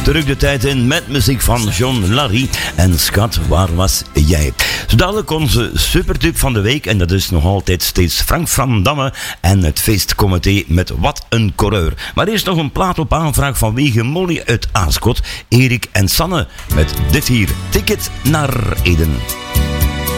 terug de tijd in met muziek van John Larry. En schat, waar was jij? Zo dadelijk onze supertip van de week. En dat is nog altijd steeds Frank van Damme en het feestcomité met Wat een Coureur. Maar eerst nog een plaat op aanvraag vanwege Molly uit Aaskot, Erik en Sanne met dit hier, Ticket naar Eden.